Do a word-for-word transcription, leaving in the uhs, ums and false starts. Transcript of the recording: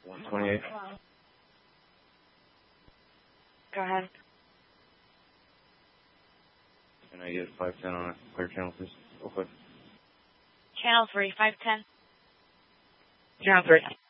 one twenty-eight. Go ahead. Can I get five ten on it? Clear channel, please. Real quick. Channel three, five ten. Channel three.